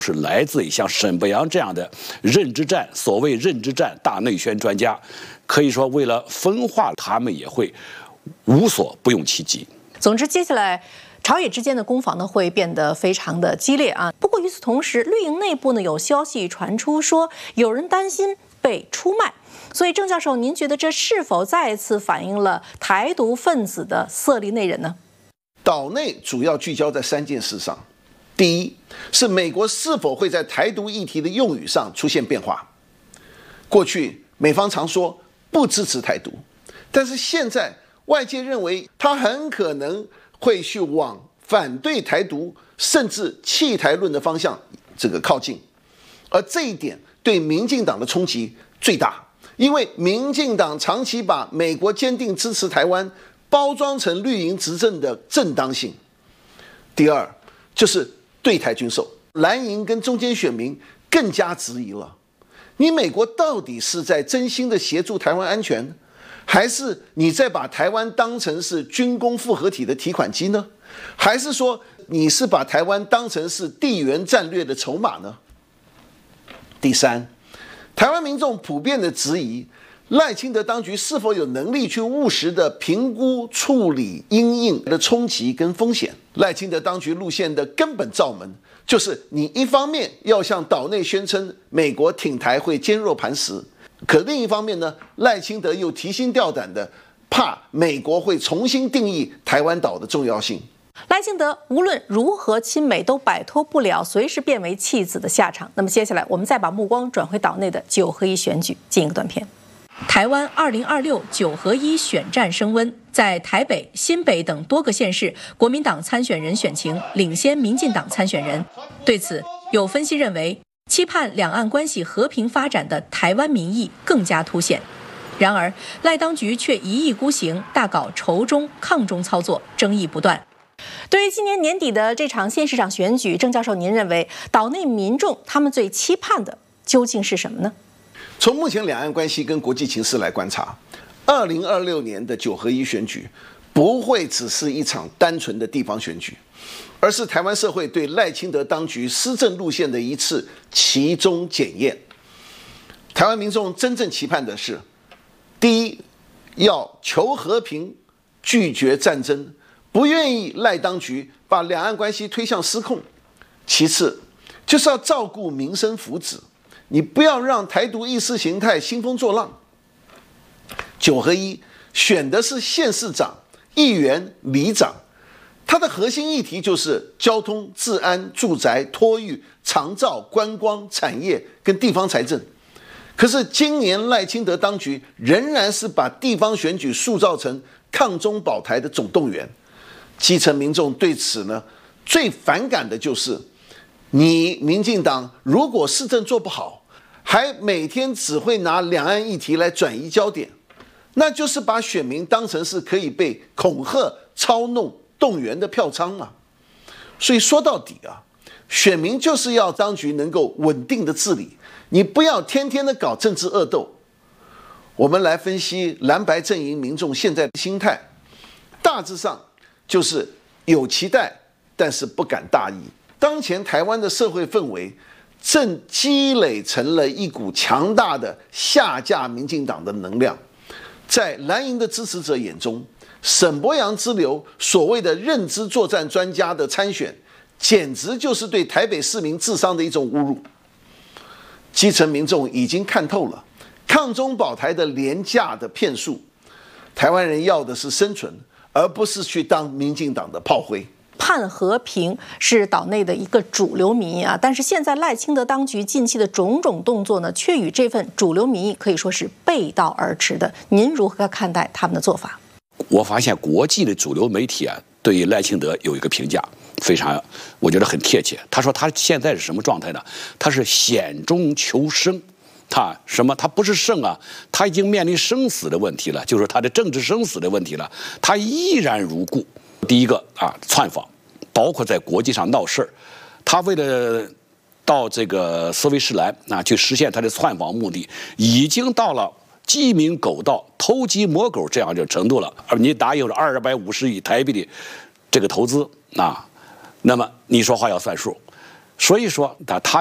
是来自于像沈伯洋这样的认知战，所谓认知战大内宣专家，可以说为了分化，他们也会无所不用其极。 总之，接下来朝野之间的攻防呢会变得非常的激烈啊。不过与此同时，绿营内部呢有消息传出说，有人担心被出卖。所以，郑教授，您觉得这是否再次反映了台独分子的色厉内荏呢？ 岛内主要聚焦在3件事上。第一，是美国是否会在台独议题的用语上出现变化。过去美方常说不支持台独，但是现在外界认为他很可能会去往反对台独甚至弃台论的方向靠近，而这一点对民进党的冲击最大，因为民进党长期把美国坚定支持台湾包装成绿营执政的正当性。第二，就是对台军售，蓝营跟中间选民更加质疑了，你美国到底是在真心的协助台湾安全，还是你在把台湾当成是军工复合体的提款机呢？还是说你是把台湾当成是地缘战略的筹码呢？第三，台湾民众普遍的质疑赖清德当局是否有能力去务实的评估处理因应的冲击跟风险。赖清德当局路线的根本罩门，就是你一方面要向岛内宣称美国挺台会坚若磐石，可另一方面呢，赖清德又提心吊胆的怕美国会重新定义台湾岛的重要性。 赖清德无论如何亲美，都摆脱不了随时变为弃子的下场。那么接下来，我们再把目光转回岛内的9合1选举，进一个短片。台湾2026 9合1选战升温，在台北、新北等多个县市，国民党参选人选情领先民进党参选人。对此，有分析认为，期盼两岸关系和平发展的台湾民意更加凸显。然而，赖当局却一意孤行，大搞仇中抗中操作，争议不断。对于今年年底的这场县市长选举，郑教授，您认为岛内民众他们最期盼的究竟是什么呢？ 从目前两岸关系跟国际情势来观察，2026年的9合1选举不会只是一场单纯的地方选举，而是台湾社会对赖清德当局施政路线的一次期中检验。台湾民众真正期盼的是，第一，要求和平，拒绝战争，不愿意赖当局把两岸关系推向失控；其次，就是要照顾民生福祉，你不要让台独意识形态兴风作浪。9合1选的是县市长、议员、里长，它的核心议题就是交通、治安、住宅、托育、长照、观光、产业跟地方财政。可是今年赖清德当局仍然是把地方选举塑造成抗中保台的总动员。基层民众对此呢，最反感的就是你民进党如果施政做不好，还每天只会拿两岸议题来转移焦点，那就是把选民当成是可以被恐吓、操弄、动员的票仓嘛。所以说到底啊，选民就是要当局能够稳定的治理，你不要天天的搞政治恶斗。我们来分析蓝白阵营民众现在的心态，大致上就是有期待，但是不敢大意。当前台湾的社会氛围正积累成了一股强大的下架民进党的能量。在蓝营的支持者眼中，沈伯洋之流所谓的认知作战专家的参选，简直就是对台北市民智商的一种侮辱。基层民众已经看透了抗中保台的廉价的骗术，台湾人要的是生存，而不是去当民进党的炮灰。 盼和平是岛内的一个主流民意啊，但是现在赖清德当局近期的种种动作呢，却与这份主流民意可以说是背道而驰的。您如何看待他们的做法？ 我发现国际的主流媒体啊，对于赖清德有一个评价，非常我觉得很贴切。他说他现在是什么状态呢？他是险中求生。他不是胜啊，他已经面临生死的问题了，就是他的政治生死的问题了，他依然如故。第一个啊，窜访，包括在国际上闹事儿，他为了到这个斯威士兰啊去实现他的窜访目的，已经到了鸡鸣狗盗、偷鸡摸狗这样的程度了。而你答应了250亿台币的这个投资啊，那么你说话要算数。 所以说他